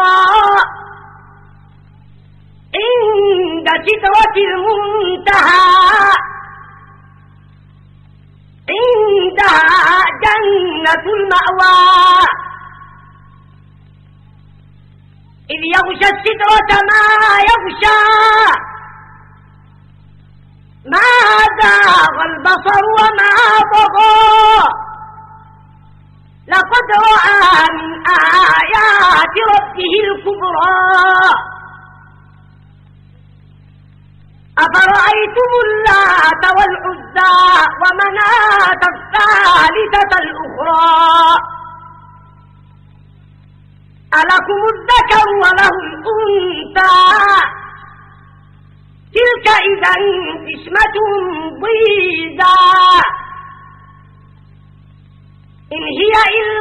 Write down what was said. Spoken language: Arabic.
الكبرى عند سدرة المنتهى عندها جنة المأوى إذ يغشى السدرة ما يغشى ما زاغ البصر وما طغى لقد رأى من آيات ربه الكبرى أفرأيتم اللات والعزى ومناة الثالثة الأخرى ألكم الذكر وله الأنثى تلك إذا قسمة ضيزى إن هي إلا